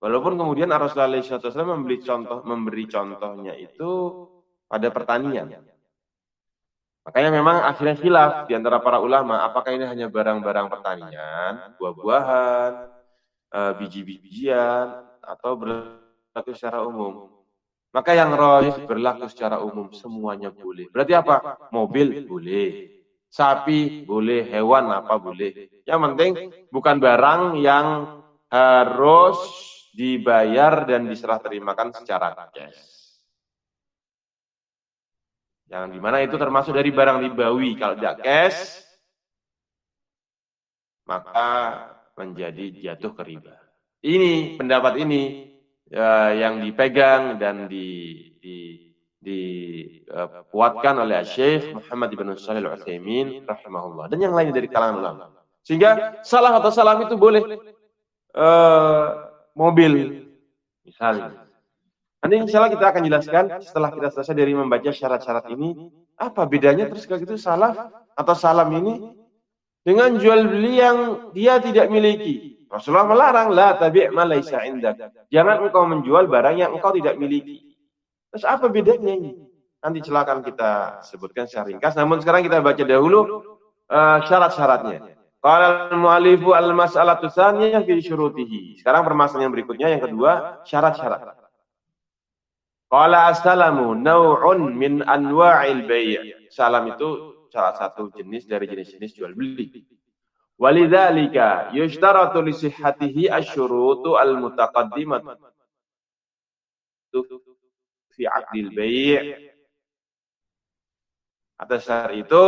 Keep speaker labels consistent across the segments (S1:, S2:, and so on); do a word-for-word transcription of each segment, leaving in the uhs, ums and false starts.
S1: Walaupun kemudian Rasulullah shallallahu alaihi wasallam memberi contoh, memberi contohnya itu pada pertanian. Makanya memang akhirnya khilaf di antara para ulama, apakah ini hanya barang-barang pertanian, buah-buahan, biji-bijian, atau berlaku secara umum. Maka yang rajih berlaku secara umum, semuanya boleh. Berarti apa? Mobil boleh, sapi boleh, hewan apa boleh. Yang penting bukan barang yang harus dibayar dan diserah terimakan secara cash. Yang dimana itu termasuk dari barang ribawi. Kalau tidak cash, maka menjadi jatuh ke riba. Ini pendapat ini uh, yang dipegang dan di, di, dikuatkan uh, oleh Syekh Muhammad ibn Shalih Al-Utsaimin rahimahullah dan yang lain dari kalangan ulama. Sehingga salah atau salam itu boleh uh, mobil misalnya. Nanti insya Allah kita akan jelaskan setelah kita selesai dari membaca syarat-syarat ini, apa bedanya terus kalau gitu salaf atau salam ini dengan jual beli yang dia tidak miliki. Rasulullah melarang, la tabi' ma laisa indak. Jangan engkau menjual barang yang engkau tidak miliki. Terus apa bedanya ini? Nanti silakan kita sebutkan secara ringkas. Namun sekarang kita baca dahulu uh, syarat-syaratnya. Qala al-mu'allifu al-mas'alatu tsaniyah fi syurutihi. Sekarang permasalahan berikutnya yang kedua, syarat-syarat. Qala as-salamu naw'un min anwa'il bai'. Salam itu salah satu jenis dari jenis-jenis jual beli. Walidzalika yushtaratu li sihhatihi asy-syurutu al-mutaqaddimatu fi 'aqdil bai'. Atas dasar itu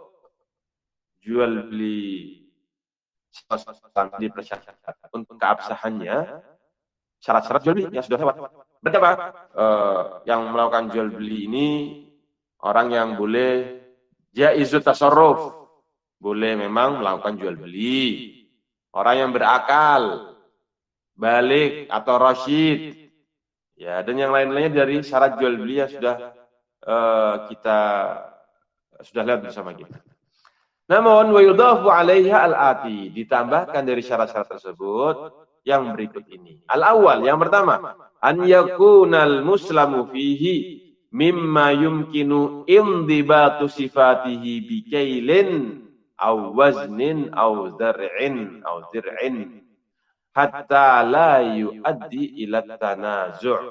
S1: jual beli dipersyaratkan untuk keabsahannya syarat-syarat jual beli yang sudah lewat. Berarti apa? Uh, yang melakukan jual beli ini orang yang boleh jaizut tasarruf, boleh memang melakukan jual beli. Orang yang berakal, balik atau rasyid, ya, dan yang lain-lainnya dari syarat jual beli yang sudah uh, kita sudah lihat bersama kita. Namun wa yudhafu 'alaiha al-ati, ditambahkan dari syarat-syarat tersebut yang berikut ini. Al-awwal, yang pertama, an yakunal muslamu fihi mimma yumkinu indibatu sifatihi bikailin aw waznin aw zar'in aw zir'in hatta la yuaddi ila tanazu'.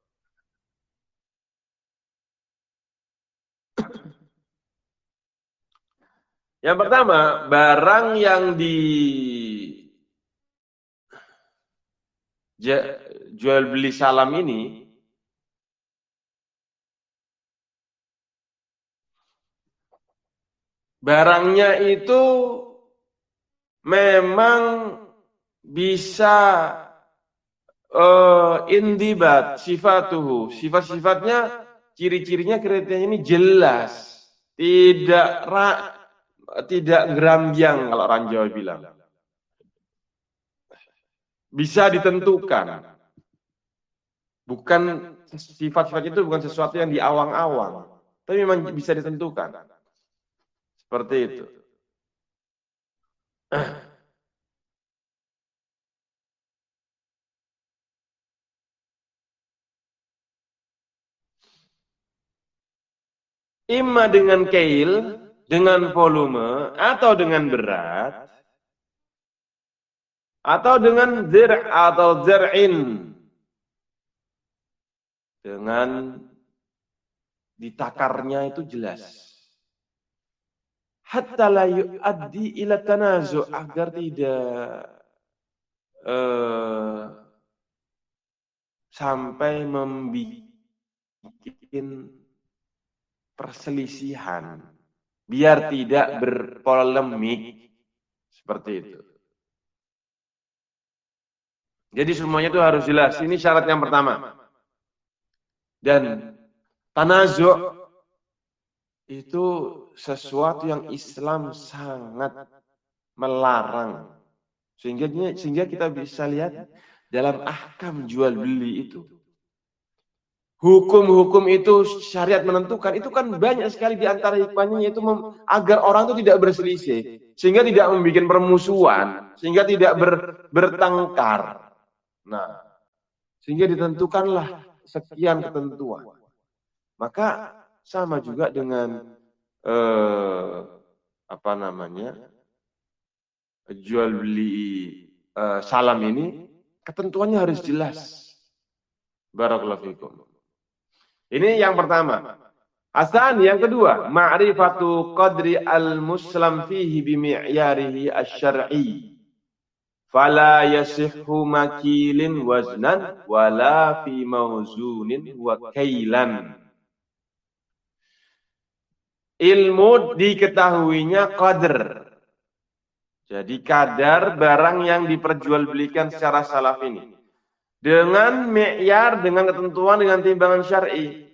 S1: Yang pertama, barang yang di jual beli salam ini barangnya itu memang bisa uh, indibat sifatuhu, sifat-sifatnya, ciri-cirinya, kriterianya ini jelas, tidak ra, tidak gerambyang kalau orang Jawa bilang, bisa ditentukan. Bukan sifat-sifat itu bukan sesuatu yang diawang-awang, tapi memang bisa ditentukan. Seperti itu. Imma dengan kail, dengan volume, atau dengan berat, atau dengan zir' atau zir'in, dengan ditakarnya itu jelas. Hatta la yu'addi ila tanazu', agar tidak uh, sampai membuat perselisihan, biar tidak berpolemik, seperti itu. Jadi semuanya itu harus jelas. Ini syarat yang pertama. Dan tanazu' itu sesuatu yang Islam sangat melarang. Sehingga sehingga kita bisa lihat dalam ahkam jual beli itu. Hukum-hukum itu syariat menentukan, itu kan banyak sekali di antara hikmahnya, yaitu agar orang itu tidak berselisih, sehingga tidak membuat permusuhan, sehingga tidak ber, bertengkar. Nah, Sehingga ditentukanlah sekian ketentuan. Maka sama juga dengan eh, apa namanya jual beli eh, salam ini, ketentuannya harus jelas. Barakallahu fikum. Ini yang pertama. Hasan yang kedua, ma'rifatu qadri al-muslim fihi bimi'yarihi asy-syar'i. Fala yasihhu makilin waznan wala fi mawzunin wa kailan. Ilmu diketahuinya qadr. Jadi kadar barang yang diperjualbelikan secara salaf ini. Dengan mi'yar, dengan ketentuan, dengan timbangan syar'i.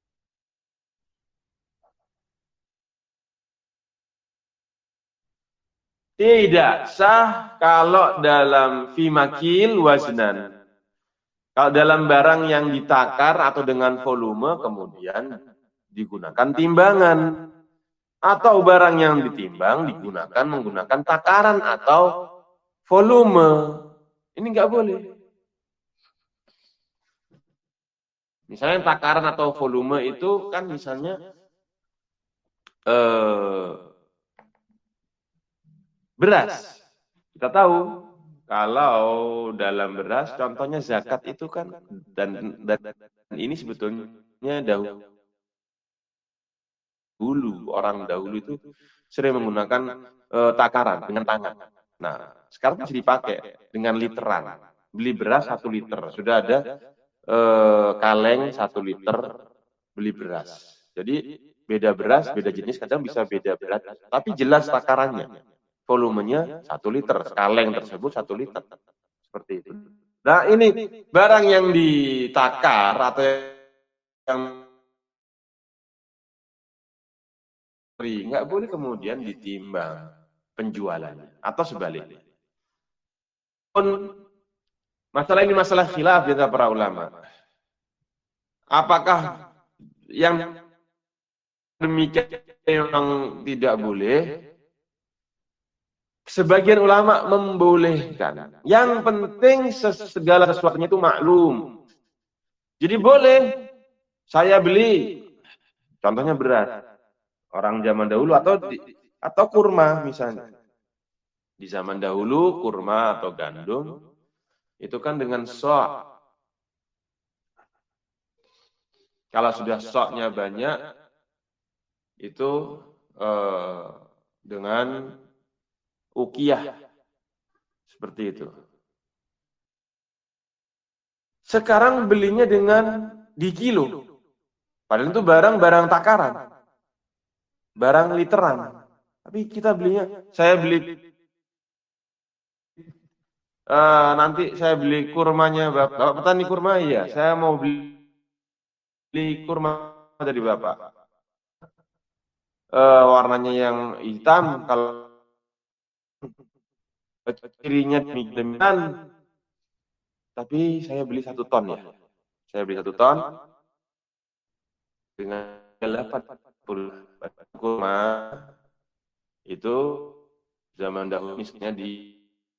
S1: Tidak sah kalau dalam fimakil waznan. Kalau dalam barang yang ditakar atau dengan volume kemudian digunakan timbangan. Atau barang yang ditimbang digunakan menggunakan takaran atau volume. Ini nggak boleh. Misalnya takaran atau volume itu kan misalnya eh, beras. Kita tahu kalau dalam beras contohnya zakat itu kan dan, dan ini sebetulnya dahulu orang dahulu itu sering menggunakan eh, takaran dengan tangan. Nah, sekarang bisa dipakai dengan literan. Beli beras satu liter, sudah ada eh, kaleng satu liter beli beras. Jadi beda beras, beda jenis, kadang bisa beda berat, tapi jelas takarannya. Volumenya satu liter, kaleng tersebut satu liter. Seperti itu. Nah ini barang yang ditakar atau yang nggak boleh kemudian ditimbang penjualannya atau sebaliknya. Masalah ini masalah khilaf di antara para ulama. Apakah yang demikian memang tidak boleh? Sebagian ulama membolehkan. Yang penting segala sesuatunya itu maklum. Jadi boleh saya beli, contohnya beras. Orang zaman dahulu atau di, atau kurma misalnya. Di zaman dahulu kurma atau gandum itu kan dengan sok. Kalau sudah soknya banyak itu eh, dengan ukiyah. Seperti itu. Sekarang belinya dengan di kilo. Padahal itu barang-barang takaran. Barang literan. Tapi kita belinya, saya beli, uh, nanti saya beli kurmanya, Bapak, Bapak petani kurma, iya. Saya mau beli, beli kurma dari Bapak. Uh, warnanya yang hitam, kalau cirinya demikian, tapi saya beli satu ton ya. Saya beli satu ton dengan delapan puluh kurma itu zaman dahulu misalnya di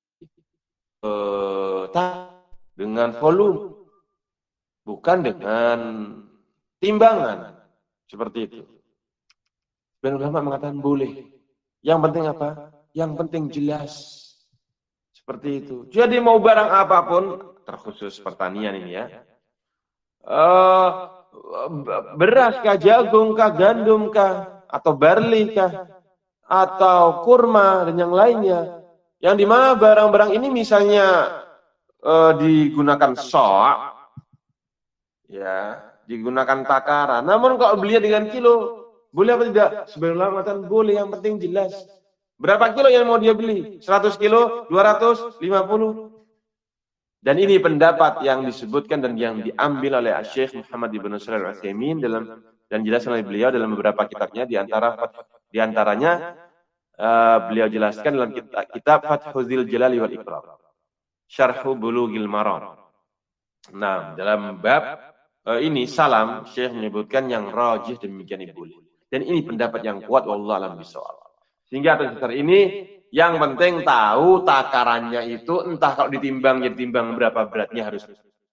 S1: eh, dengan volume bukan dengan timbangan seperti itu. Dan ulama mengatakan boleh. Yang penting apa? Yang penting jelas. Seperti itu. Jadi mau barang apapun, terkhusus pertanian ini ya. Uh, beras kah, jagung kah, gandum kah, atau barley kah, atau kurma dan yang lainnya. Yang dimana barang-barang ini misalnya uh, digunakan sok, ya, digunakan takaran. Namun kalau belinya dengan kilo, boleh apa tidak? Sebenarnya mengatakan boleh, yang penting jelas. Berapa kilo yang mau dia beli? seratus kilo, dua ratus, lima puluh. Dan ini pendapat yang disebutkan dan yang diambil oleh Syekh Muhammad ibn Shalih Al-Utsaimin dalam dan dijelaskan oleh beliau dalam beberapa kitabnya, di antara di antaranya uh, beliau jelaskan dalam kitab, kitab Fathul Jalali wal Ikram, Syarhu Bulughil Maram. Nah, dalam bab uh, ini salam, Syekh menyebutkan yang rajih demikian boleh. Dan ini pendapat yang kuat, wallahu a'lam bishawab. Sehingga atas dasar ini yang penting tahu takarannya itu, entah kalau ditimbang, ya ditimbang berapa beratnya harus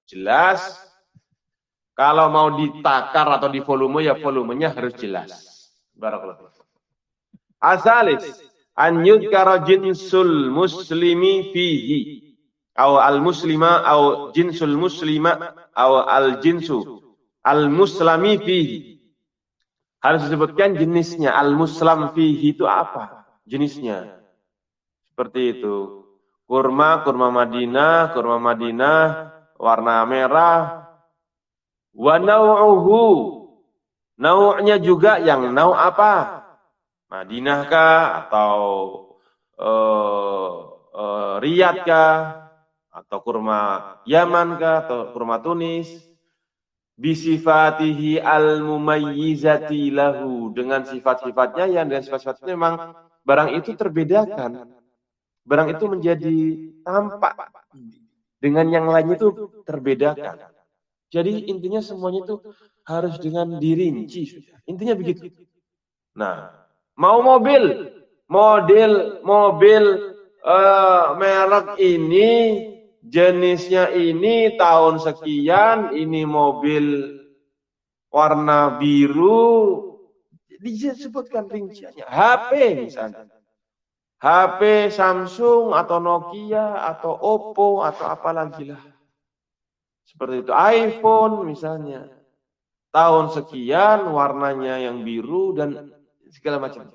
S1: jelas. Kalau mau ditakar atau di volume, ya volumenya harus jelas. Barakallahu. Asalis an yudkara jinsul muslimi fihi au al muslima au jinsul muslima au al jinsu al muslami fihi. Harus disebutkan jenisnya. Al muslam fihi itu apa jenisnya? Seperti itu. Kurma, kurma Madinah, kurma Madinah warna merah. Wa nau'uhu, nau'nya juga yang nau' apa? Madinah kah atau uh, uh, Riyadh kah atau kurma Yaman kah atau kurma Tunis? Bisifatihi al-mumayyizati lahu, dengan sifat-sifatnya yang dengan sifat-sifatnya memang barang itu terbedakan. Barang itu menjadi tampak dengan yang lainnya itu terbedakan. Jadi intinya semuanya itu harus dengan dirinci. Intinya begitu. Nah, mau mobil, model mobil uh, merek ini, jenisnya ini, tahun sekian, ini mobil warna biru, disebutkan rinciannya. H P misalnya, H P Samsung atau Nokia atau Oppo atau apa lagi lah. Seperti itu, iPhone misalnya, tahun sekian, warnanya yang biru dan segala macam.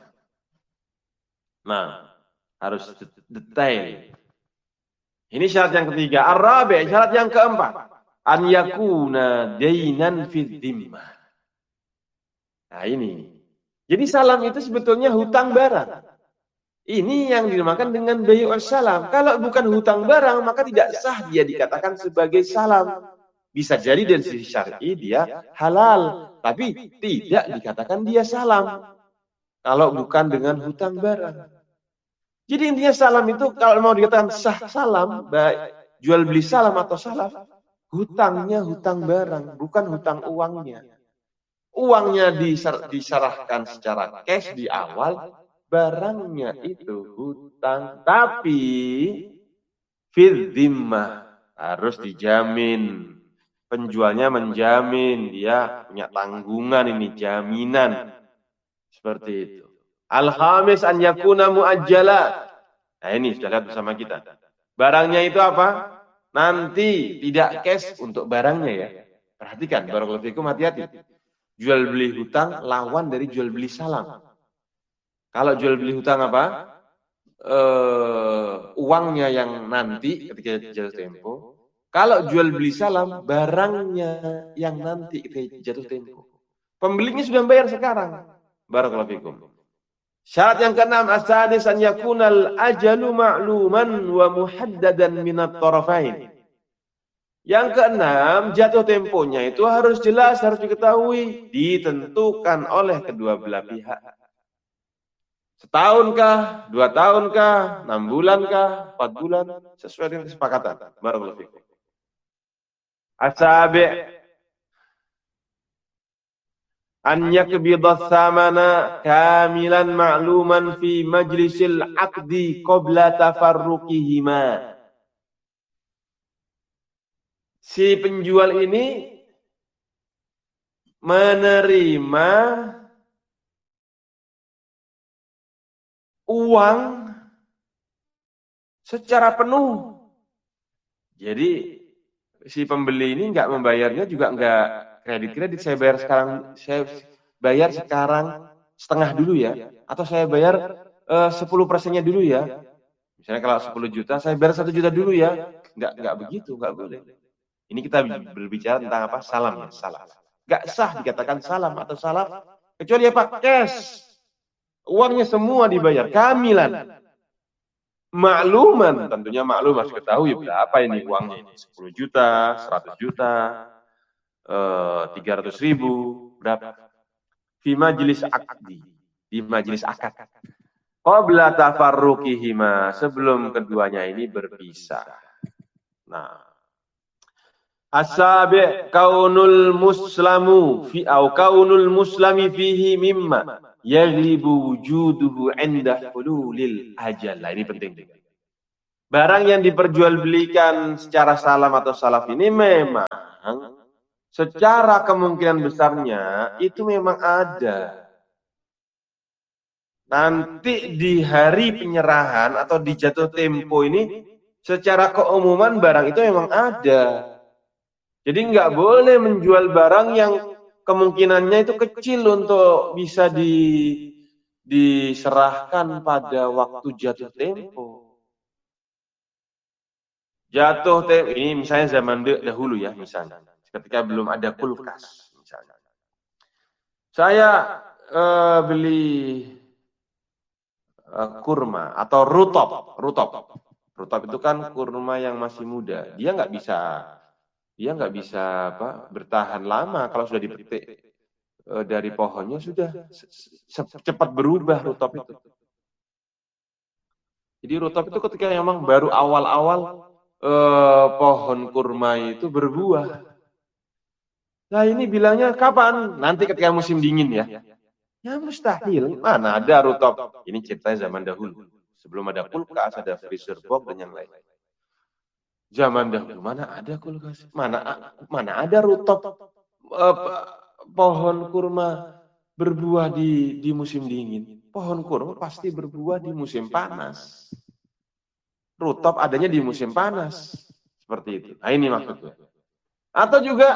S1: Nah, harus detail. Ini syarat yang ketiga. Ar-rabi', syarat yang keempat. An yakuna dainan fi dhimmah. Nah ini. Jadi salam itu sebetulnya hutang barang. Ini yang dinamakan dengan bai'us salam. Kalau bukan hutang barang, maka tidak sah dia dikatakan sebagai salam. Bisa jadi dari sisi syar'i dia halal, tapi tidak dikatakan dia salam. Kalau bukan dengan hutang barang. Jadi intinya salam itu kalau mau dikatakan sah salam, baik jual beli salam atau salaf, hutangnya hutang barang, bukan hutang uangnya. Uangnya diserahkan secara cash di awal, barangnya itu hutang, tapi fil dhimmah, harus dijamin. Penjualnya menjamin, dia punya tanggungan ini, jaminan. Seperti itu. Al-khamis an yakuna muajjala. Nah ini sudah lihat bersama kita. Barangnya itu apa? Nanti tidak cash untuk barangnya ya. Perhatikan, barakallahu fikum, hati-hati. Jual beli hutang lawan dari jual beli salam. Kalau jual beli hutang apa? Uh, uangnya yang nanti ketika jatuh tempo. Kalau jual beli salam, barangnya yang nanti ketika jatuh tempo. Pembelinya sudah bayar sekarang. Barakallahu fikum. Syarat yang keenam, as-sadis an yakunal ajalu ma'luman wa muhaddadan minat tarafain. Yang keenam, jatuh temponya itu harus jelas, harus diketahui, ditentukan oleh kedua belah pihak. Setahunkah, dua tahunkah, enam bulankah, empat bulan, sesuai dengan kesepakatan. Barakallahu fikum. As-sabi' an yakbidha thamana kamilan ma'luman fi majlisil aqdi qabla tafarruqihima. Si penjual ini menerima uang secara penuh. Jadi si pembeli ini nggak membayarnya juga nggak kredit-kredit, saya bayar sekarang, saya bayar sekarang setengah dulu ya, atau saya bayar uh, sepuluh persennya dulu ya. Misalnya kalau sepuluh juta, saya bayar satu juta dulu ya. Nggak, nggak begitu, nggak boleh. Ini kita berbicara tentang apa? Salam ya, salam. Nggak sah dikatakan salam atau salaf, kecuali apa? Cash. Uangnya semua dibayar, kamilan. Makluman, tentunya maklum harus ketahui berapa ini uangnya. sepuluh juta, seratus juta, tiga ratus ribu, berapa? Fi majlis akdi, di majlis akad. Qabla tafarruqihima, sebelum keduanya ini berpisah. Nah, as-sabi' kaunul muslamu fi au kaunul muslami fihi mimma yaghlibu wujuduhu 'inda hululil ajal. Nah, ini penting. barang yang diperjualbelikan secara salam atau salaf ini memang secara kemungkinan besarnya itu memang ada. Nanti di hari penyerahan atau di jatuh tempo ini secara keumuman barang itu memang ada. Jadi nggak boleh menjual barang yang kemungkinannya itu kecil untuk bisa di, diserahkan pada waktu jatuh tempo. Jatuh tempo ini misalnya zaman dahulu ya, misalnya ketika belum ada kulkas misalnya. Saya eh, beli eh, kurma atau rutop, rutop. Rutop itu kan kurma yang masih muda. Dia nggak bisa dia nggak bisa apa bertahan lama kalau sudah dipetik e, dari pohonnya sudah cepat berubah rutop itu. Jadi rutop itu ketika memang baru awal-awal e, pohon kurma itu berbuah. Nah ini bilangnya kapan? Nanti ketika musim dingin ya. Ya mustahil. Mana ada rutop? Ini ceritanya zaman dahulu. Sebelum ada kulkas, ada freezer box dan yang lain. Zaman dahulu mana ada kulkas, mana mana ada rutop eh, pohon kurma berbuah di di musim dingin. Pohon kurma pasti berbuah di musim panas. Rutop adanya di musim panas. Seperti itu. Nah, ini maksudnya. Atau juga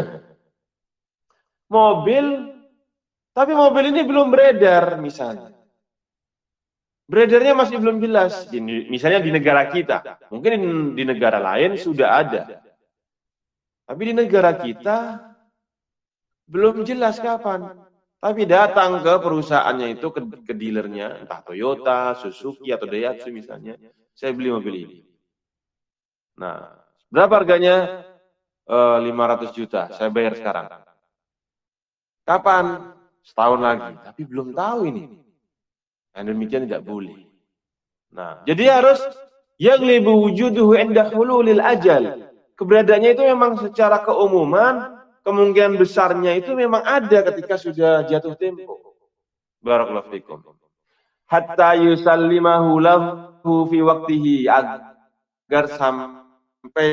S1: mobil, tapi mobil ini belum beredar misalnya. Beredarnya masih belum jelas. Misalnya di negara kita. Mungkin di negara lain sudah ada. Tapi di negara kita belum jelas kapan. Tapi datang ke perusahaannya itu, ke, ke dealernya, entah Toyota, Suzuki, atau Daihatsu misalnya. Saya beli mobil ini. Nah, berapa harganya? E, lima ratus juta. Saya bayar sekarang. Kapan? Setahun lagi. Tapi belum tahu ini. Dan demikian tidak boleh. Nah, jadi harus yang lebih wujuduhu inda hululil ajal. Keberadaannya itu memang secara keumuman, kemungkinan besarnya itu memang ada ketika sudah jatuh tempo. Barakallahu fikum. Hatta yusallimahu lahu fi waqtihi, agar sampai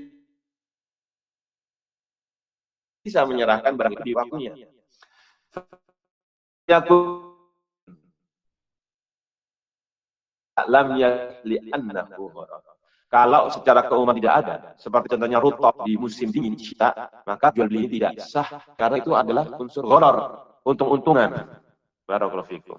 S1: bisa menyerahkan barang di waktunya. Lam yahli annahu gharar. Kalau secara keumuman tidak ada, seperti contohnya rutop di musim dingin kita, maka jual beli tidak sah karena itu adalah unsur gharar, untung-untungan. Barakallahu fikum.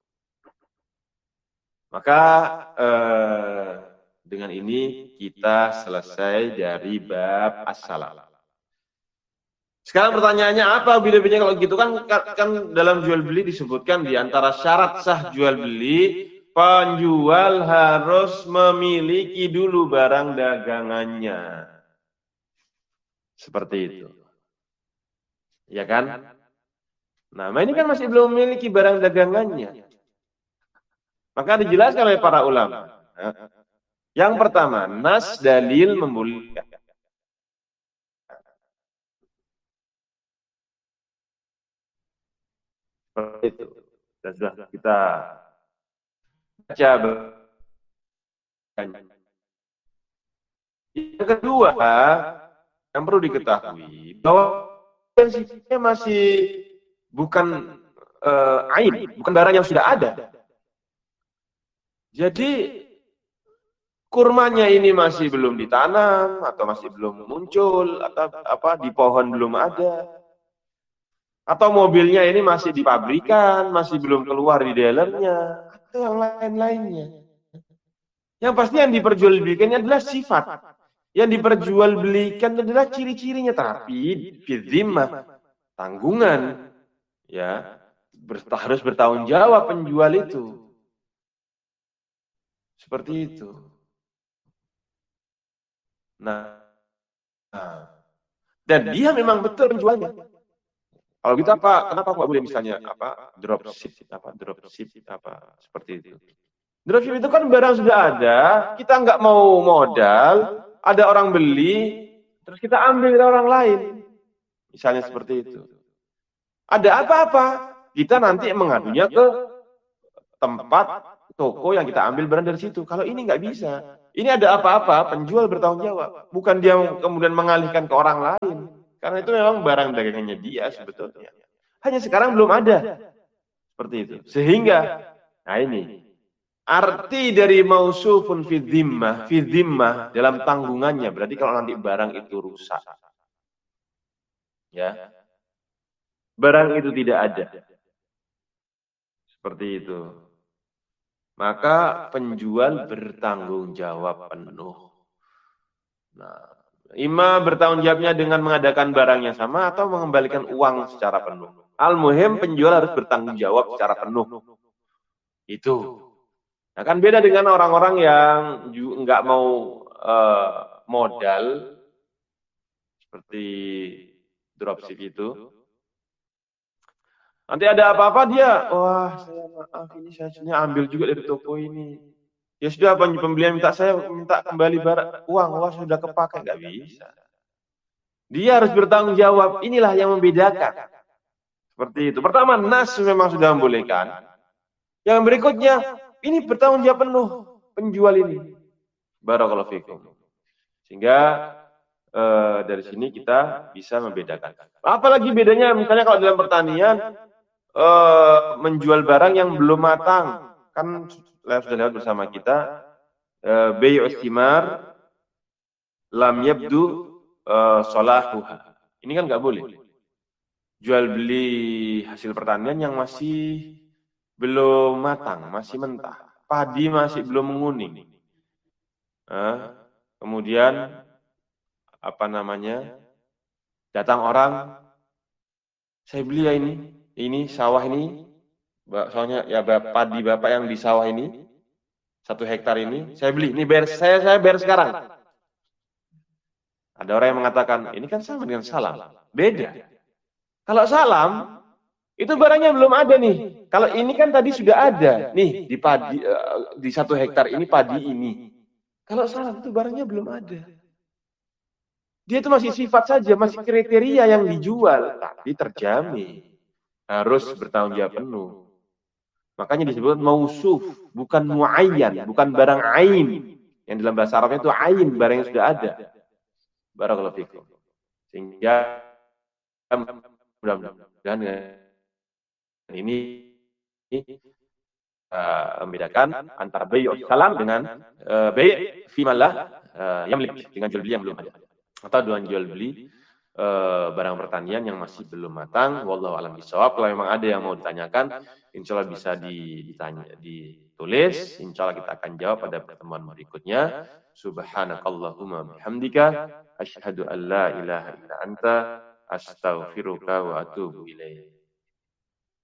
S1: Maka eh, dengan ini kita selesai dari bab as-salam. Sekarang pertanyaannya apa bedanya kalau gitu kan kan dalam jual beli disebutkan di antara syarat sah jual beli, penjual harus memiliki dulu barang dagangannya. Seperti itu. Ya kan? Nah, ini kan masih belum memiliki barang dagangannya. Maka dijelaskan oleh para ulama. Yang pertama, nas dalil membolehkan. Seperti itu. Dan sudah kita baca. Yang kedua, yang perlu diketahui bahwa prinsipnya masih bukan uh, aib, bukan barang yang sudah ada. Jadi kurmanya ini masih belum ditanam atau masih belum muncul atau apa di pohon belum ada. Atau mobilnya ini masih di pabrikan, masih belum keluar di dealernya, atau yang lain-lainnya. Yang pasti yang diperjualbelikannya adalah sifat. Yang diperjualbelikan adalah ciri-cirinya, tapi fidzimah, tanggungan, ya ber, harus bertanggung jawab penjual itu. Seperti itu. Nah, nah. Dan dia memang betul penjualnya. Kalau gitu apa? Kenapa nggak boleh misalnya apa dropship, apa dropship, apa seperti itu? Dropship itu kan barang sudah ada, kita nggak mau modal, ada orang beli, terus kita ambil dari orang lain, misalnya seperti itu. Ada apa-apa, kita nanti mengadunya ke tempat toko yang kita ambil barang dari situ. Kalau ini nggak bisa. Ini ada apa-apa, penjual bertanggung jawab. Bukan dia kemudian mengalihkan ke orang lain. Karena itu memang barang dagangannya dia sebetulnya. Hanya sekarang belum ada. Seperti itu. Sehingga, nah ini, arti dari mausufun fi dhimmah, fi dhimmah dalam tanggungannya. Berarti kalau nanti barang itu rusak. Ya. Barang itu tidak ada. Seperti itu. Maka penjual bertanggung jawab penuh. Nah, ima bertanggung jawabnya dengan mengadakan barangnya sama atau mengembalikan uang secara penuh. Al-muhim penjual harus bertanggung jawab secara penuh. Itu. Nah, kan beda dengan orang-orang yang nggak mau uh, modal seperti dropship itu. Nanti ada apa-apa dia, wah saya maaf ini saya sebenarnya ambil juga dari toko ini. Ya sudah pembelian minta saya minta kembali barang uang, wah sudah kepakai, nggak bisa. Dia harus bertanggung jawab. Inilah yang membedakan. Seperti itu. Pertama, nas memang sudah membolehkan. Yang berikutnya, ini bertanggung jawab penuh penjual ini. Barakallahu fikum. Sehingga eh, dari sini kita bisa membedakan. Apalagi bedanya misalnya kalau dalam pertanian Uh, menjual barang yang belum matang, kan sudah lewat bersama kita uh, bayu istimar lam yabdu uh, salahuha. Ini kan nggak boleh jual beli hasil pertanian yang masih belum matang, masih mentah, padi masih belum menguning. Uh, kemudian apa namanya, datang orang, saya beli ya ini ini sawah ini, soalnya ya padi bapak yang di sawah ini satu hektar ini saya beli, ini bayar saya saya bayar sekarang. Ada orang yang mengatakan ini kan sama dengan salam, beda. Kalau salam itu barangnya belum ada nih. Kalau ini kan tadi sudah ada nih di padi di satu hektar ini padi ini. Kalau salam itu barangnya belum ada. Dia itu masih sifat saja, masih kriteria yang dijual, tapi terjamin. Harus bertanggung jawab penuh. Makanya disebut mausuf, bukan muayyan, bukan barang ain. Yang dalam bahasa Arabnya itu ain, barang yang sudah ada. Barakallahu fikum. Sehingga mudah-mudahan ini uh, membedakan antara bayi salam dengan uh, bayi fimalah uh, yamlik, dengan jual beli yang belum ada. Atau dengan jual beli Uh, barang pertanian yang masih belum matang. Wallahu a'lam bishawab. Kalau memang ada yang mau ditanyakan, insya Allah bisa ditanya, ditulis. Insya Allah kita akan jawab pada pertemuan berikutnya. Subhanakallahumma bihamdika asyhadu an la ilaha illa anta astaghfiruka wa atubu ilaik.